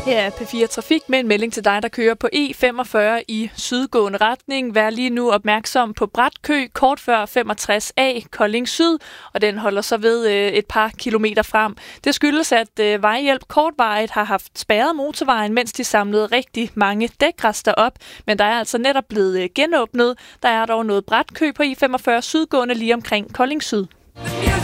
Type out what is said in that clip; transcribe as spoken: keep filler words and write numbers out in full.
Her er P fire Trafik med en melding til dig, der kører på E femogfyrre i sydgående retning. Vær lige nu opmærksom på brat kø kort før femogtres A Kolding Syd, og den holder så ved øh, et par kilometer frem. Det skyldes, at øh, Vejhjælp kortvarigt har haft spærret motorvejen, mens de samlede rigtig mange dækrester op, men der er altså netop blevet øh, genåbnet. Der er dog noget brat kø på E femogfyrre sydgående lige omkring Kolding Syd.